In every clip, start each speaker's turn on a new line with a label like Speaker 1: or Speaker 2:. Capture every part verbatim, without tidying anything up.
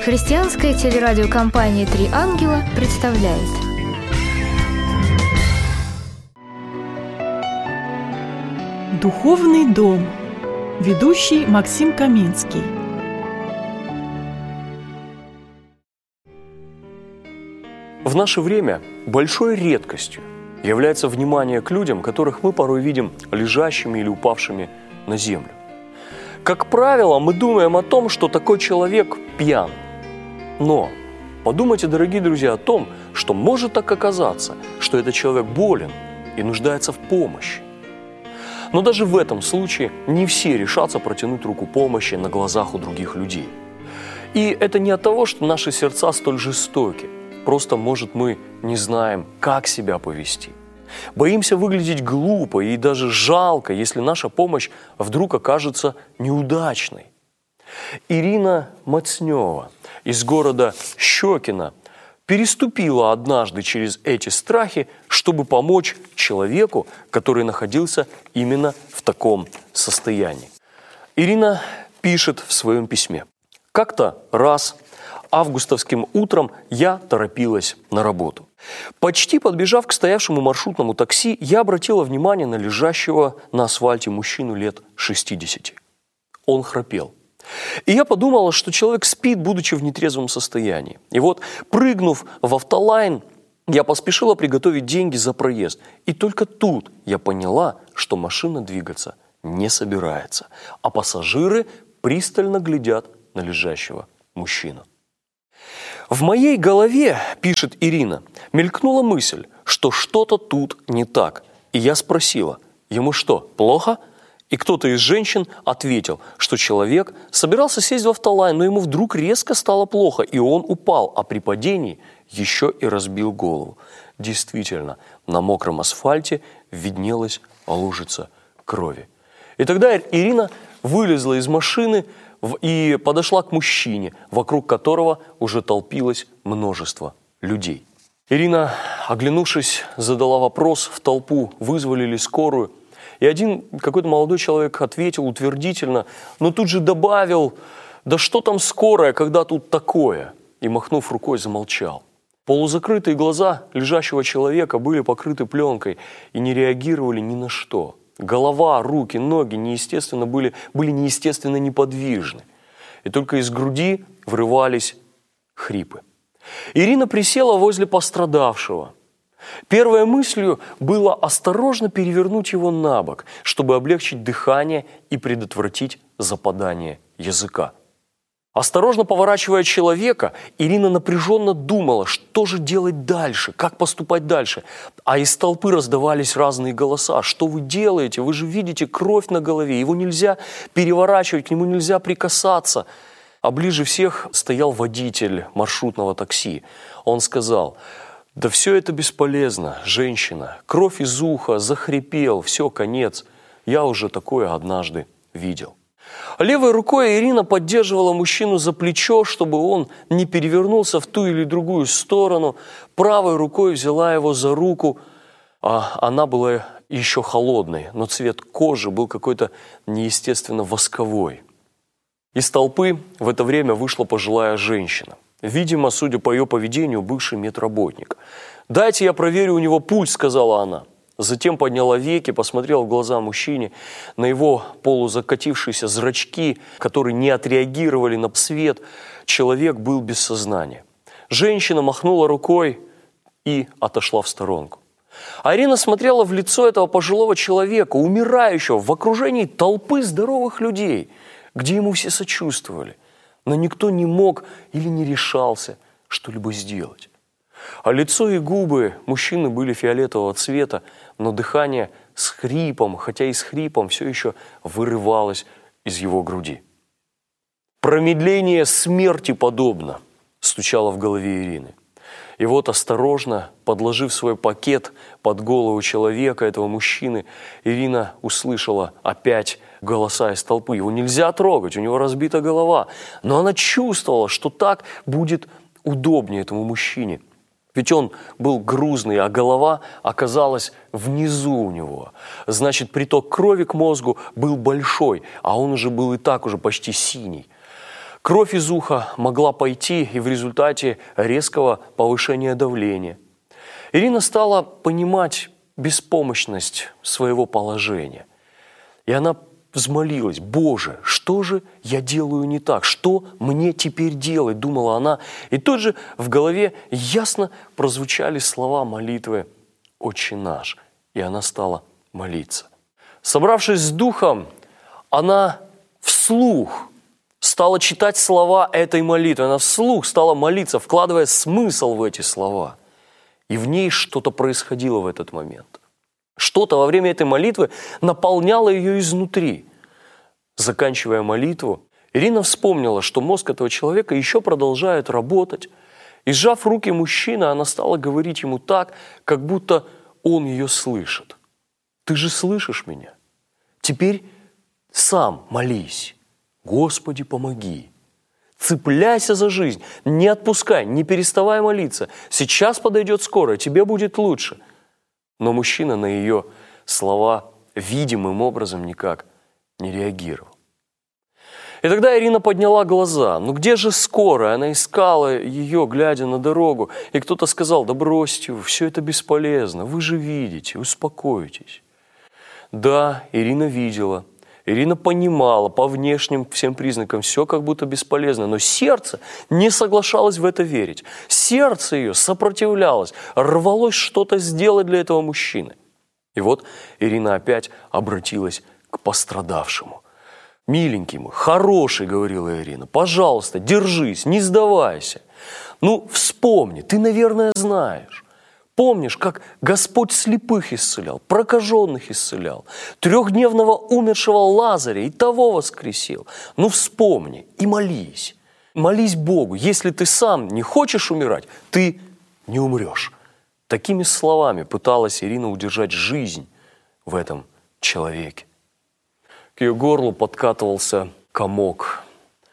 Speaker 1: Христианская телерадиокомпания «Три ангела» представляет.
Speaker 2: Духовный дом. Ведущий Максим Каминский.
Speaker 3: В наше время большой редкостью является внимание к людям, которых мы порой видим лежащими или упавшими на землю. Как правило, мы думаем о том, что такой человек пьян. Но подумайте, дорогие друзья, о том, что может так оказаться, что этот человек болен и нуждается в помощи. Но даже в этом случае не все решатся протянуть руку помощи на глазах у других людей. И это не от того, что наши сердца столь жестоки. Просто, может, мы не знаем, как себя повести. Боимся выглядеть глупо и даже жалко, если наша помощь вдруг окажется неудачной. Ирина Мацнева из города Щекино переступила однажды через эти страхи, чтобы помочь человеку, который находился именно в таком состоянии. Ирина пишет в своем письме: «Как-то раз августовским утром я торопилась на работу. Почти подбежав к стоявшему маршрутному такси, я обратила внимание на лежащего на асфальте мужчину лет шестидесяти. Он храпел. И я подумала, что человек спит, будучи в нетрезвом состоянии. И вот, прыгнув в автолайн, я поспешила приготовить деньги за проезд. И только тут я поняла, что машина двигаться не собирается, а пассажиры пристально глядят на лежащего мужчину. В моей голове, пишет Ирина, мелькнула мысль, что что-то тут не так. И я спросила, ему что, плохо? И кто-то из женщин ответил, что человек собирался сесть в автолайн, но ему вдруг резко стало плохо, и он упал, а при падении еще и разбил голову. Действительно, на мокром асфальте виднелась лужица крови. И тогда Ирина вылезла из машины и подошла к мужчине, вокруг которого уже толпилось множество людей. Ирина, оглянувшись, задала вопрос в толпу, вызвали ли скорую. И один какой-то молодой человек ответил утвердительно, но тут же добавил: «Да что там скорая, когда тут такое?» И, махнув рукой, замолчал. Полузакрытые глаза лежащего человека были покрыты пленкой и не реагировали ни на что. Голова, руки, ноги неестественно были, были неестественно неподвижны. И только из груди врывались хрипы. Ирина присела возле пострадавшего. Первой мыслью было осторожно перевернуть его на бок, чтобы облегчить дыхание и предотвратить западание языка. Осторожно поворачивая человека, Ирина напряженно думала, что же делать дальше, как поступать дальше. А из толпы раздавались разные голоса. «Что вы делаете? Вы же видите кровь на голове, его нельзя переворачивать, к нему нельзя прикасаться». А ближе всех стоял водитель маршрутного такси. Он сказал: «Да все это бесполезно, женщина. Кровь из уха, захрипел, все, конец. Я уже такое однажды видел». Левой рукой Ирина поддерживала мужчину за плечо, чтобы он не перевернулся в ту или другую сторону. Правой рукой взяла его за руку, а она была еще холодной, но цвет кожи был какой-то неестественно восковой. Из толпы в это время вышла пожилая женщина. Видимо, судя по ее поведению, бывший медработник. «Дайте я проверю у него пульс», — сказала она. Затем подняла веки, посмотрела в глаза мужчине, на его полузакатившиеся зрачки, которые не отреагировали на свет. Человек был без сознания. Женщина махнула рукой и отошла в сторонку. Ирина смотрела в лицо этого пожилого человека, умирающего в окружении толпы здоровых людей, где ему все сочувствовали. Но никто не мог или не решался что-либо сделать. А лицо и губы мужчины были фиолетового цвета, но дыхание с хрипом, хотя и с хрипом, все еще вырывалось из его груди. «Промедление смерти подобно», – стучало в голове Ирины. И вот осторожно, подложив свой пакет под голову человека, этого мужчины, Ирина услышала опять голоса из толпы. Его нельзя трогать, у него разбита голова. Но она чувствовала, что так будет удобнее этому мужчине. Ведь он был грузный, а голова оказалась внизу у него. Значит, приток крови к мозгу был большой, а он уже был и так уже почти синий. Кровь из уха могла пойти и в результате резкого повышения давления. Ирина стала понимать беспомощность своего положения. И она взмолилась: «Боже, что же я делаю не так? Что мне теперь делать?» – думала она. И тут же в голове ясно прозвучали слова молитвы «Отче наш». И она стала молиться. Собравшись с духом, она вслух стала читать слова этой молитвы. Она вслух стала молиться, вкладывая смысл в эти слова. И в ней что-то происходило в этот момент. Что-то во время этой молитвы наполняло ее изнутри. Заканчивая молитву, Ирина вспомнила, что мозг этого человека еще продолжает работать. И, сжав руки мужчины, она стала говорить ему так, как будто он ее слышит. «Ты же слышишь меня? Теперь сам молись. Господи, помоги. Цепляйся за жизнь, не отпускай, не переставай молиться. Сейчас подойдет скорая, тебе будет лучше». Но мужчина на ее слова видимым образом никак не реагировал. И тогда Ирина подняла глаза. Ну где же скорая? Она искала ее, глядя на дорогу. И кто-то сказал: «Да бросьте вы, все это бесполезно, вы же видите, успокойтесь». Да, Ирина видела. Ирина понимала по внешним всем признакам, все как будто бесполезно, но сердце не соглашалось в это верить. Сердце ее сопротивлялось, рвалось что-то сделать для этого мужчины. И вот Ирина опять обратилась к пострадавшему. «Миленький мой, хороший, — говорила Ирина, — пожалуйста, держись, не сдавайся. Ну, вспомни, ты, наверное, знаешь. Помнишь, как Господь слепых исцелял, прокаженных исцелял, трехдневного умершего Лазаря и того воскресил? Ну вспомни и молись. Молись Богу. Если ты сам не хочешь умирать, ты не умрешь». Такими словами пыталась Ирина удержать жизнь в этом человеке. К ее горлу подкатывался комок.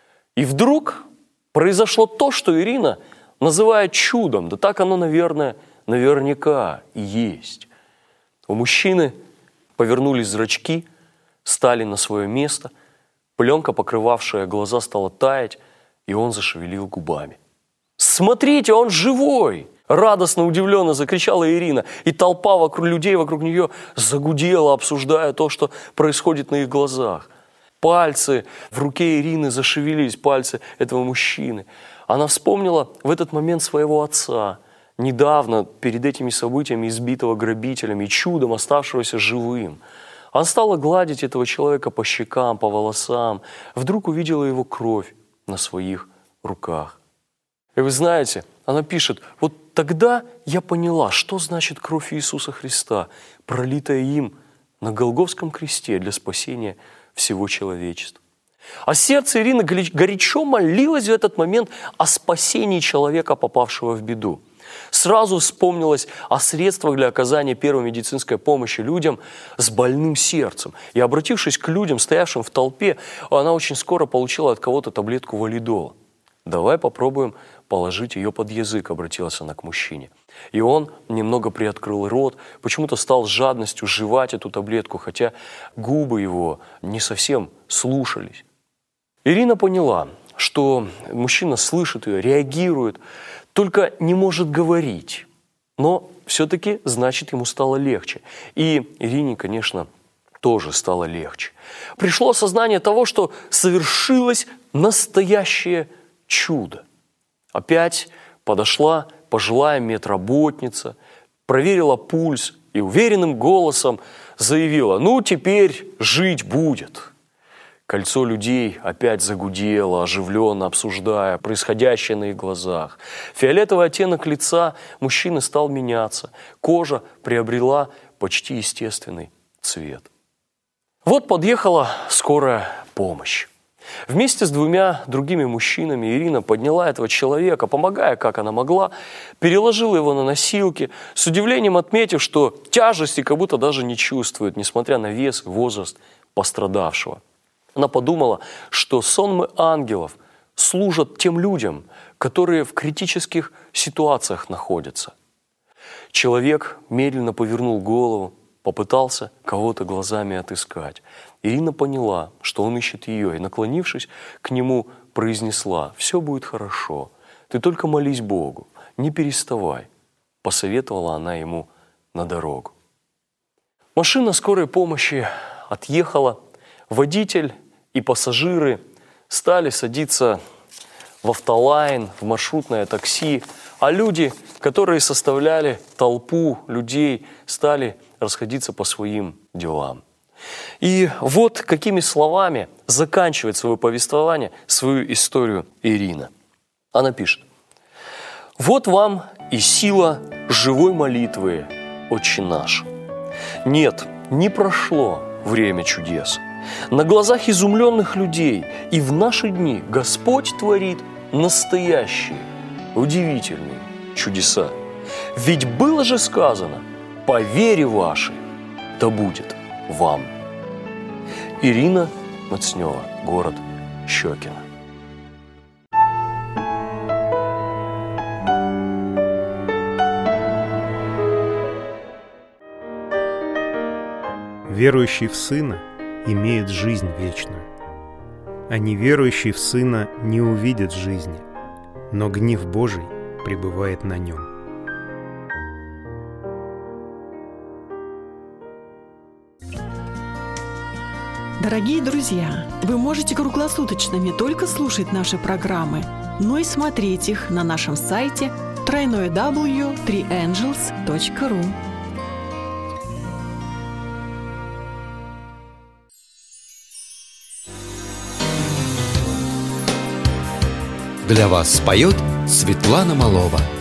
Speaker 3: И вдруг произошло то, что Ирина называет чудом. Да так оно, наверное, наверняка и есть. У мужчины повернулись зрачки, стали на свое место, пленка, покрывавшая глаза, стала таять, и он зашевелил губами. «Смотрите, он живой!» Радостно, удивленно закричала Ирина, и толпа вокруг людей вокруг нее загудела, обсуждая то, что происходит на их глазах. Пальцы в руке Ирины зашевелились, пальцы этого мужчины. Она вспомнила в этот момент своего отца, недавно перед этими событиями избитого грабителями и чудом оставшегося живым. Она стала гладить этого человека по щекам, по волосам. Вдруг увидела его кровь на своих руках. И вы знаете, она пишет: вот тогда я поняла, что значит кровь Иисуса Христа, пролитая им на Голгофском кресте для спасения всего человечества. А сердце Ирины горячо молилось в этот момент о спасении человека, попавшего в беду. Сразу вспомнилось о средствах для оказания первой медицинской помощи людям с больным сердцем. И, обратившись к людям, стоявшим в толпе, она очень скоро получила от кого-то таблетку валидола. «Давай попробуем положить ее под язык», — обратилась она к мужчине. И он немного приоткрыл рот, почему-то стал с жадностью жевать эту таблетку, хотя губы его не совсем слушались. Ирина поняла, что мужчина слышит ее, реагирует, только не может говорить. Но все-таки, значит, ему стало легче. И Ирине, конечно, тоже стало легче. Пришло осознание того, что совершилось настоящее чудо. Опять подошла пожилая медработница, проверила пульс и уверенным голосом заявила: «Ну, теперь жить будет». Кольцо людей опять загудело, оживленно обсуждая происходящее на их глазах. Фиолетовый оттенок лица мужчины стал меняться. Кожа приобрела почти естественный цвет. Вот подъехала скорая помощь. Вместе с двумя другими мужчинами Ирина подняла этого человека, помогая, как она могла, переложила его на носилки, с удивлением отметив, что тяжести как будто даже не чувствует, несмотря на вес и возраст пострадавшего. Она подумала, что сонмы ангелов служат тем людям, которые в критических ситуациях находятся. Человек медленно повернул голову, попытался кого-то глазами отыскать. Ирина поняла, что он ищет ее, и, наклонившись к нему, произнесла: «Все будет хорошо, ты только молись Богу, не переставай», – посоветовала она ему на дорогу. Машина скорой помощи отъехала, водитель и пассажиры стали садиться в автолайн, в маршрутное такси, а люди, которые составляли толпу людей, стали расходиться по своим делам. И вот какими словами заканчивает свое повествование, свою историю Ирина. Она пишет: «Вот вам и сила живой молитвы, Отче наш. Нет, не прошло время чудес. На глазах изумленных людей и в наши дни Господь творит настоящие, удивительные чудеса. Ведь было же сказано: по вере вашей да будет вам». Ирина Мацнева, город Щекино.
Speaker 4: Верующий в Сына имеет жизнь вечную, а неверующий в Сына не увидит жизни, но гнев Божий пребывает на нем.
Speaker 2: Дорогие друзья, вы можете круглосуточно не только слушать наши программы, но и смотреть их на нашем сайте дабл ю дабл ю дабл ю точка три ангелс точка ру.
Speaker 5: Для вас споет Светлана Малова.